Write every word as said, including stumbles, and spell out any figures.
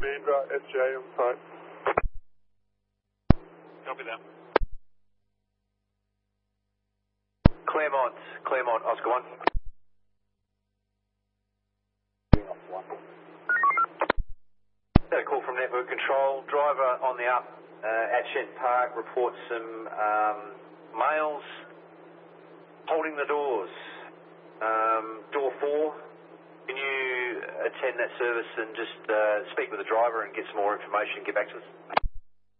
Mandra, S J on site. Copy that. Claremont, Claremont, Oscar one. Got a call from Network Control. Driver on the up uh, at Shent Park reports some um, males holding the doors. Um, door four. Can you attend that service and just uh, speak with the driver and get some more information and get back to us?